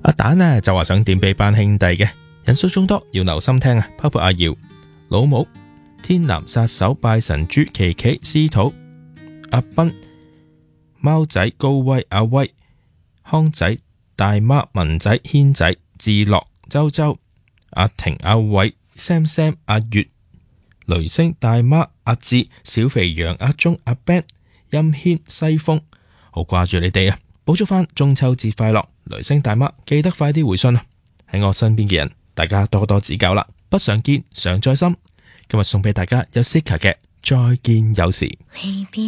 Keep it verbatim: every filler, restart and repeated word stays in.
阿蛋呢就話想點俾班兄弟嘅，人數眾多要留心聽啊，包括阿瑤、老母、天南殺手、拜神豬、琪琪、司徒、阿斌、貓仔、高威、阿威、康仔、大媽、文仔、軒仔、志樂、周周、阿婷、阿偉、Sam Sam、阿月、雷聲、大媽、阿志、小肥羊、阿忠、阿 Ben、陰軒、西風，好掛住你哋啊！補祝翻中秋節快樂，雷聲大媽記得快啲回信啊！喺我身邊嘅人，大家多多指教啦！不常見，常在心。今日送俾大家有 Sika 嘅再見有時。